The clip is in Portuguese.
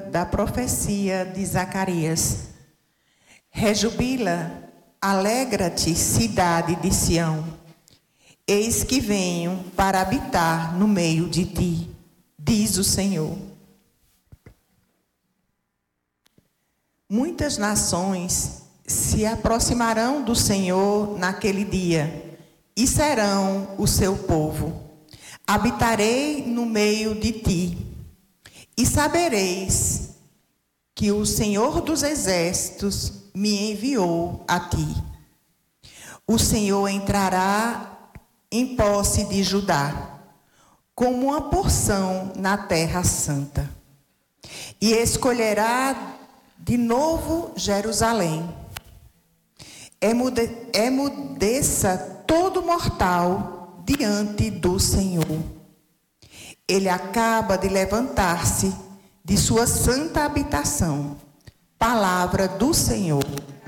leitura da profecia de Zacarias. Rejubila, alegra-te, cidade de Sião. Eis que venho para habitar no meio de ti, diz o Senhor. Muitas nações se aproximarão do Senhor naquele dia e serão o seu povo. Habitarei no meio de ti e sabereis que o Senhor dos exércitos me enviou a ti. O Senhor entrará em posse de Judá, como uma porção na terra santa, e escolherá de novo Jerusalém. Emudeça todo mortal diante do Senhor. Ele acaba de levantar-se de sua santa habitação. Palavra do Senhor.